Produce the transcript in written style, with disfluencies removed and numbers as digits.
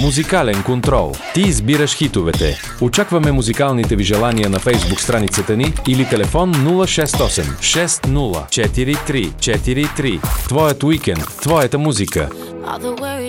Музикален контрол. Ти избираш хитовете. Очакваме музикалните ви желания на Facebook страницата ни или телефон 068 60 43 43. Твоят уикенд, твоята музика.